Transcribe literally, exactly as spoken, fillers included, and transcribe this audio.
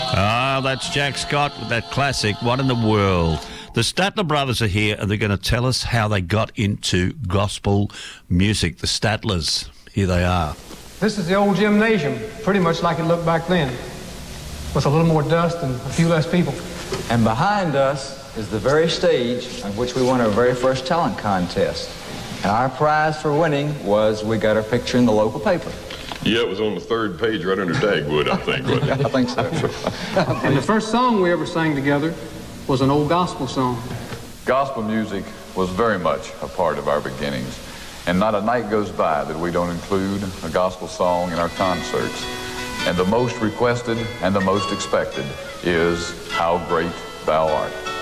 Ah, that's Jack Scott with that classic, What in the World? The Statler brothers are here and they're going to tell us how they got into gospel music. The Statlers, here they are. This is the old gymnasium, pretty much like it looked back then, with a little more dust and a few less people. And behind us is the very stage on which we won our very first talent contest. And our prize for winning was we got our picture in the local paper. Yeah, it was on the third page right under Dagwood, I think, wasn't it? I think so. And the first song we ever sang together was an old gospel song. Gospel music was very much a part of our beginnings, and not a night goes by that we don't include a gospel song in our concerts. And the most requested and the most expected is How Great Thou Art.